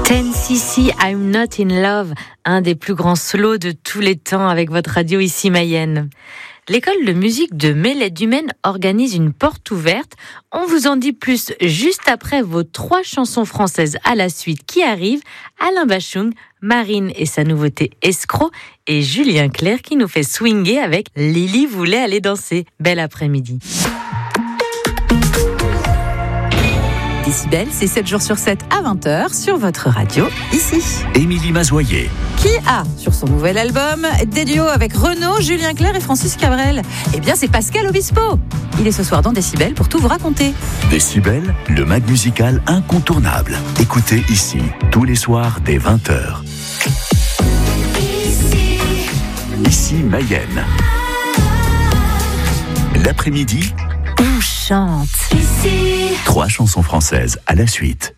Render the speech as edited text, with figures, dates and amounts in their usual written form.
10cc, I'm Not in Love, un des plus grands solos de tous les temps avec votre radio ici Mayenne. L'école de musique de Mellet-du-Maine organise une porte ouverte. On vous en dit plus juste après vos 3 chansons françaises à la suite qui arrivent. Alain Bachung, Marine et sa nouveauté Escroc et Julien Clerc qui nous fait swinger avec Lily voulait aller danser. Bel après-midi. Décibel, c'est 7 jours sur 7 à 20h sur votre radio, ici. Émilie Mazoyer. Qui a, sur son nouvel album, des duos avec Renaud, Julien Clerc et Francis Cabrel. Eh bien, c'est Pascal Obispo. Il est ce soir dans Décibel pour tout vous raconter. Décibel, le mag musical incontournable. Écoutez ici, tous les soirs dès 20h. Ici Mayenne. L'après-midi, On chante. 3 chansons françaises à la suite.